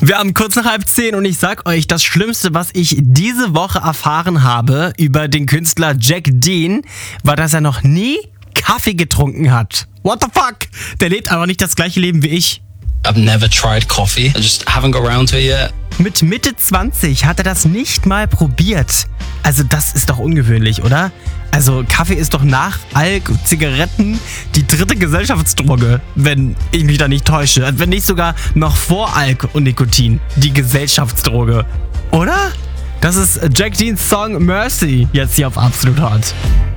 Wir haben kurz nach 9:30 und ich sag euch, das Schlimmste, was ich diese Woche erfahren habe über den Künstler Jack Dean, war, dass er noch nie Kaffee getrunken hat. What the fuck? Der lebt aber nicht das gleiche Leben wie ich. I've never tried coffee. I just haven't got around to it yet. Mit Mitte 20 hat er das nicht mal probiert. Also das ist doch ungewöhnlich, oder? Also Kaffee ist doch nach Alk, Zigaretten die dritte Gesellschaftsdroge, wenn ich mich da nicht täusche. Wenn nicht sogar noch vor Alk und Nikotin die Gesellschaftsdroge. Oder? Das ist Jack Deans Song Mercy jetzt hier auf Absolut Hot.